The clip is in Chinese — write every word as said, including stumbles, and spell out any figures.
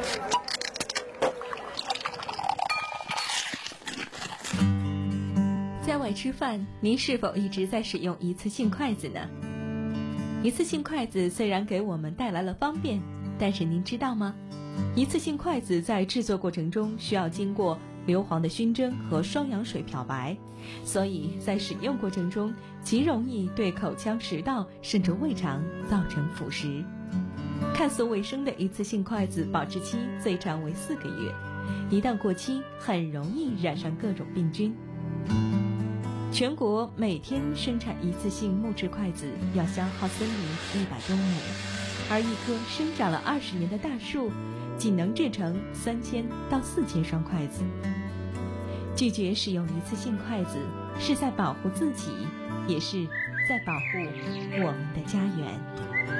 在外吃饭，您是否一直在使用一次性筷子呢？一次性筷子虽然给我们带来了方便，但是您知道吗？一次性筷子在制作过程中需要经过硫磺的熏蒸和双氧水漂白，所以在使用过程中极容易对口腔、食道甚至胃肠造成腐蚀。看似卫生的一次性筷子保质期最长为四个月，一旦过期很容易染上各种病菌。全国每天生产一次性木质筷子要消耗森林一百多亩，而一棵生长了二十年的大树仅能制成三千到四千双筷子。拒绝使用一次性筷子，是在保护自己，也是在保护我们的家园。